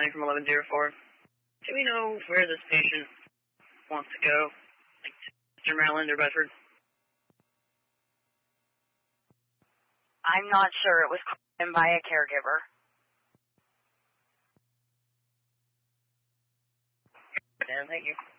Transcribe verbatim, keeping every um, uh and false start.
County from eleven zero four. Do we know where this patient wants to go? Like, Mister Maryland or Bedford? I'm not sure. It was called in by a caregiver. Yeah, thank you.